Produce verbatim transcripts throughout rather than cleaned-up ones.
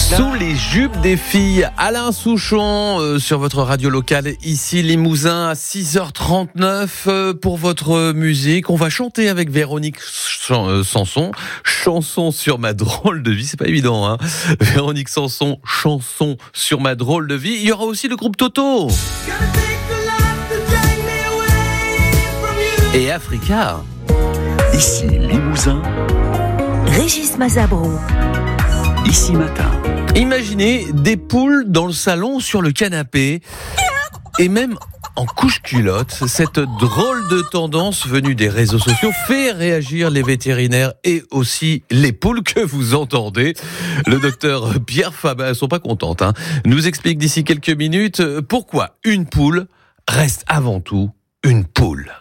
Sous les jupes des filles, Alain Souchon euh, sur votre radio locale, ici Limousin à six heures trente-neuf euh, pour votre musique. On va chanter avec Véronique Ch- euh, Sanson, chanson sur ma drôle de vie, c'est pas évident hein. Véronique Sanson, chanson sur ma drôle de vie. Il y aura aussi le groupe Toto. Et Africa. Ici Limousin, Régis Mazabrou. Ici Matin. Imaginez des poules dans le salon, sur le canapé, et même en couche-culotte. Cette drôle de tendance venue des réseaux sociaux fait réagir les vétérinaires et aussi les poules que vous entendez. Le docteur Pierre Fabre, elles sont pas contentes, hein, nous explique d'ici quelques minutes pourquoi une poule reste avant tout une poule.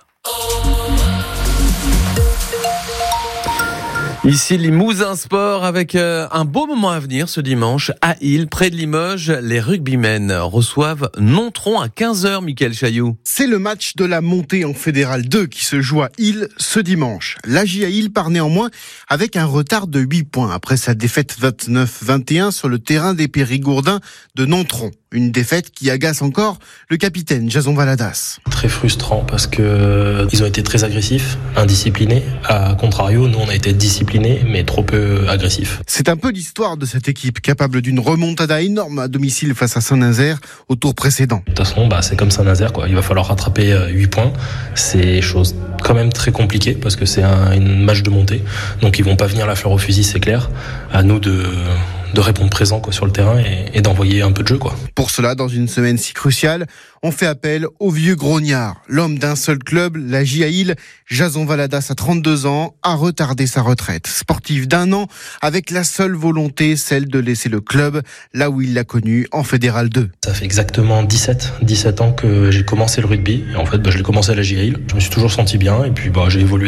Ici Limousin Sport avec euh, un beau moment à venir ce dimanche à Isle, près de Limoges. Les rugbymen reçoivent Nontron à quinze heures, Mickaël Chailloux. C'est le match de la montée en Fédéral deux qui se joue à Isle ce dimanche. L'A J A Isle part néanmoins avec un retard de huit points après sa défaite vingt-neuf vingt et un sur le terrain des Périgourdins de Nontron. Une défaite qui agace encore le capitaine Jason Valadas. Très frustrant parce que ils ont été très agressifs, indisciplinés. À contrario, nous on a été disciplinés mais trop peu agressifs. C'est un peu l'histoire de cette équipe, capable d'une remontada énorme à domicile face à Saint-Nazaire au tour précédent. De toute façon, bah, c'est comme Saint-Nazaire, quoi. Il va falloir rattraper huit points. C'est chose quand même très compliquée parce que c'est un une match de montée. Donc ils vont pas venir la fleur au fusil, c'est clair. À nous de de répondre présent quoi sur le terrain et, et d'envoyer un peu de jeu quoi. Pour cela, dans une semaine si cruciale, on fait appel au vieux grognard. L'homme d'un seul club, l'A J A Isle, Jason Valadas à trente-deux ans, a retardé sa retraite. Sportif d'un an, avec la seule volonté, celle de laisser le club là où il l'a connu, en Fédéral deux. Ça fait exactement dix-sept ans que j'ai commencé le rugby et en fait bah, je l'ai commencé à l'A J A Isle. Je me suis toujours senti bien et puis bah, j'ai évolué